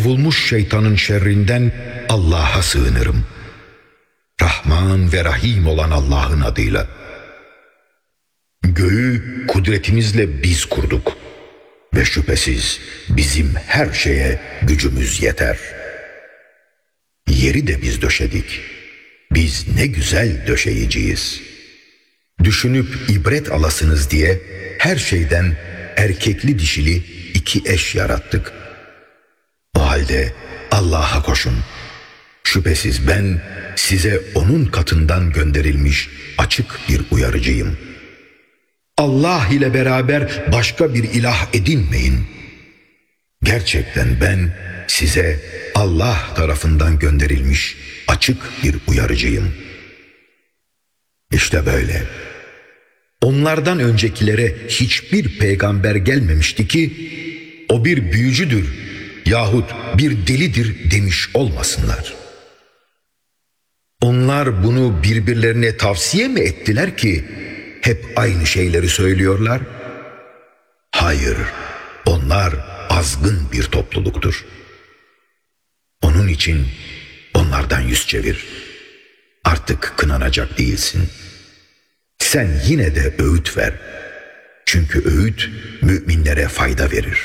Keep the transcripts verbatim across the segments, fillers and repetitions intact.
kovulmuş şeytanın şerrinden Allah'a sığınırım. Rahman ve Rahim olan Allah'ın adıyla. Göğü kudretimizle biz kurduk ve şüphesiz bizim her şeye gücümüz yeter. Yeri de biz döşedik. Biz ne güzel döşeyiciyiz. Düşünüp ibret alasınız diye her şeyden erkekli dişili iki eş yarattık. O halde Allah'a koşun. Şüphesiz ben size onun katından gönderilmiş açık bir uyarıcıyım. Allah ile beraber başka bir ilah edinmeyin. Gerçekten ben size Allah tarafından gönderilmiş açık bir uyarıcıyım. İşte böyle. Onlardan öncekilere hiçbir peygamber gelmemişti ki o bir büyücüdür yahut bir delidir demiş olmasınlar. Onlar bunu birbirlerine tavsiye mi ettiler ki hep aynı şeyleri söylüyorlar? Hayır, onlar azgın bir topluluktur. Onun için onlardan yüz çevir. Artık kınanacak değilsin. Sen yine de öğüt ver. Çünkü öğüt müminlere fayda verir.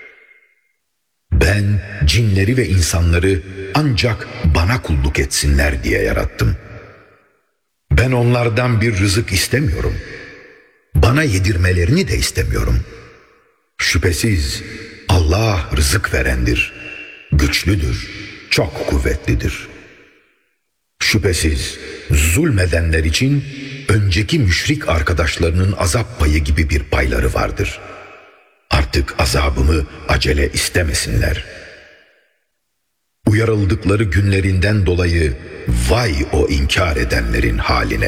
Ben cinleri ve insanları ancak bana kulluk etsinler diye yarattım. Ben onlardan bir rızık istemiyorum. Bana yedirmelerini de istemiyorum. Şüphesiz Allah rızık verendir, güçlüdür, çok kuvvetlidir. Şüphesiz zulmedenler için önceki müşrik arkadaşlarının azap payı gibi bir payları vardır. Artık azabımı acele istemesinler. Uyarıldıkları günlerinden dolayı vay o inkar edenlerin haline.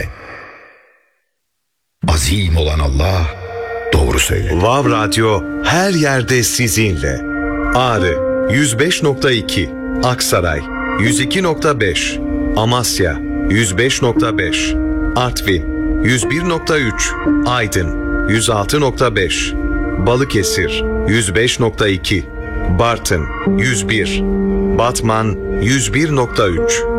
Azim olan Allah doğru söyledi. Vav Radyo her yerde sizinle. Ağrı yüz beş nokta iki, Aksaray yüz iki nokta beş, Amasya yüz beş nokta beş, Artvin yüz bir nokta üç, Aydın yüz altı nokta beş, Balıkesir yüz beş nokta iki, Bartın yüz bir, Batman yüz bir nokta üç.